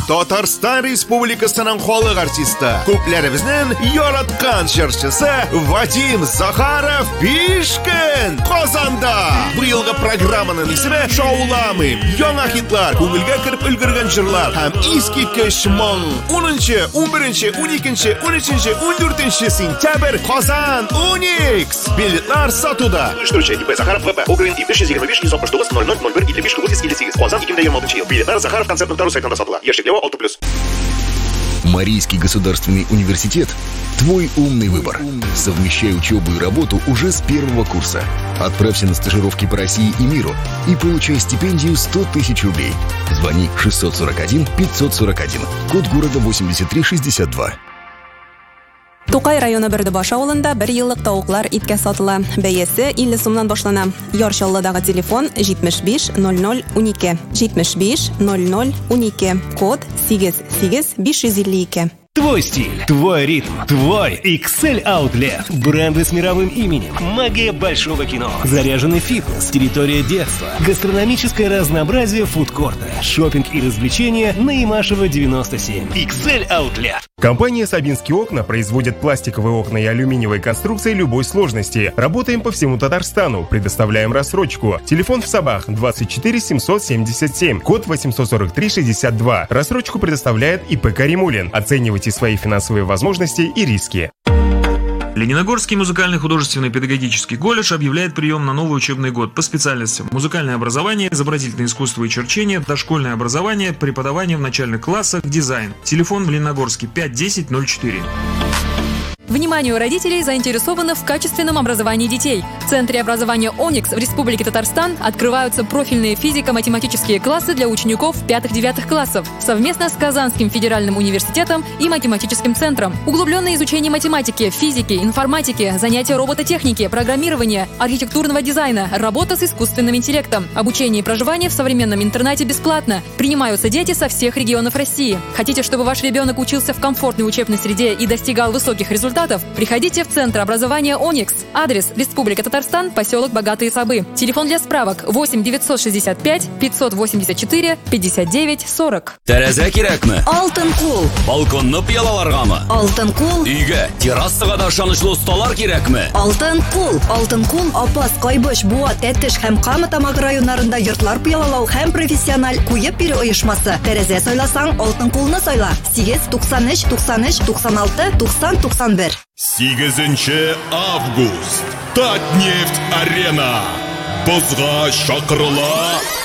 Татарстан Республикасының халық артисты, күпләребезнең яраткан җырчысы Вадим Захаров Пишкин Казанда. Быелгы программаның исеме «Шауламыйм». Яңа хитлар, күңелгә кереп өлгергән җырлар һәм искиткеч моң. 10-нчы, 11-нче, 12-нче, 13-нче, 14-нче сентябрь Казан Уникс. Билетлар сатуда. Оештыручы ИП Захаров ВП. Украин ИП 529 169 0001 или 558 Казан 2026 ел. Билетлар Захаров концертның второй сайтында сатыла. Яшеклева 6+. Марийский государственный университет – твой умный выбор. Совмещай учебу и работу уже с первого курса. Отправься на стажировки по России и миру и получай стипендию 100 тысяч рублей. Звони 641 541. Код города 8362. Тукай районы Бердебаш авылында 1 еллык тавыклар иткә сатыла. Бәясе 50 сумнан башлана. Ярчаллыдагы телефон 75 00 12. 75 00 12. Код 88552. Твой стиль, твой ритм, твой XL Outlet. Бренды с мировым именем, магия большого кино, заряженный фитнес, территория детства, гастрономическое разнообразие фудкорта, шопинг и развлечения на Имашева 97. XL Outlet. Компания «Сабинские окна» производит пластиковые окна и алюминиевые конструкции любой сложности. Работаем по всему Татарстану, предоставляем рассрочку. Телефон в Сабах 24 777, код 843 62. Рассрочку предоставляет ИП «Каримулин». Оценивайте свои финансовые возможности и риски. Лениногорский музыкальный художественный педагогический колледж объявляет прием на новый учебный год по специальностям: музыкальное образование, изобразительное искусство и черчение, дошкольное образование, преподавание в начальных классах, дизайн. Телефон в Лениногорске 51004. Вниманию родителей, заинтересованных в качественном образовании детей. В Центре образования «Оникс» в Республике Татарстан открываются профильные физико-математические классы для учеников 5-9 классов совместно с Казанским федеральным университетом и математическим центром. Углубленное изучение математики, физики, информатики, занятия робототехники, программирования, архитектурного дизайна, работа с искусственным интеллектом, обучение и проживание в современном интернате бесплатно. Принимаются дети со всех регионов России. Хотите, чтобы ваш ребенок учился в комфортной учебной среде и достигал высоких результатов? Приходите в Центр образования «Оникс». Адрес: Республика Татарстан, поселок Богатые Сабы. Телефон для справок 8 965 584 59 40. Тәрәзә кирәкме? Алтын кул. Балконны пыялаларгамы? Алтын кул. Өйгә, террасага да ышанычлы осталар кирәкме? Алтын кул. Алтын кул Апас, Кайбыш, Буат, Тәтеш һәм Кама тамагы районнарында йортлар пыялалау һәм профессиональ куеп бирү оешмасы. Тәрәзә сайласаң, Алтын кулны сайла. 8 93 93 96 90 91. 8 август. Татнефть арена. Бозга чакырыла.